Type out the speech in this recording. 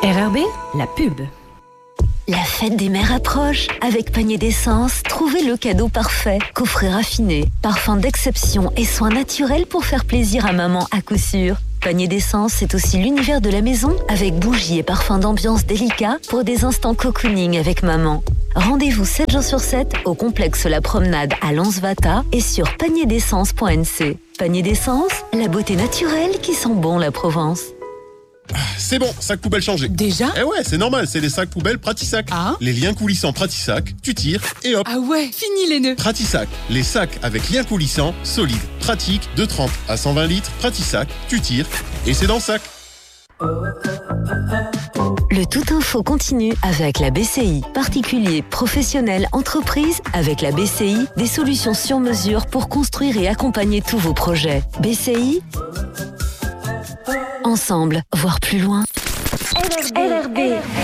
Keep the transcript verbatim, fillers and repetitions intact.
R R B, la pub. La fête des mères approche. Avec Panier d'essence, trouvez le cadeau parfait. Coffret raffiné, parfum d'exception et soins naturels pour faire plaisir à maman à coup sûr. Panier d'essence, c'est aussi l'univers de la maison avec bougies et parfums d'ambiance délicats pour des instants cocooning avec maman. Rendez-vous sept jours sur sept au complexe La Promenade à Lansvata et sur panier d'essence point n c. Panier d'essence, la beauté naturelle qui sent bon la Provence. C'est bon, sac poubelle changé. Déjà ? Eh ouais, c'est normal, c'est les sacs poubelles Pratisac. Ah. Les liens coulissants Pratisac, tu tires et hop. Ah ouais, fini les nœuds. Pratisac, les sacs avec liens coulissants, solides, pratiques, de trente à cent vingt litres. Pratisac, tu tires et c'est dans le sac. Le Tout Info continue avec la B C I. Particuliers, professionnels, entreprises, avec la B C I, des solutions sur mesure pour construire et accompagner tous vos projets. B C I, ensemble, voir plus loin. L R B.